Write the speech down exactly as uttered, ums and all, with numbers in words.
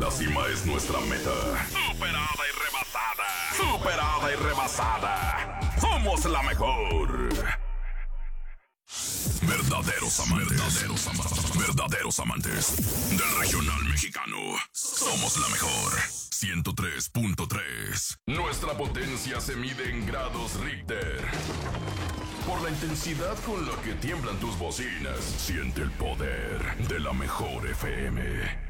La cima es nuestra meta. Superada y rebasada. Superada y rebasada. Somos la mejor. Verdaderos amantes. Verdaderos amantes. Verdaderos amantes del regional mexicano. Somos la mejor. ciento tres punto tres. Nuestra potencia se mide en grados Richter. Por la intensidad con la que tiemblan tus bocinas, siente el poder de la mejor F M.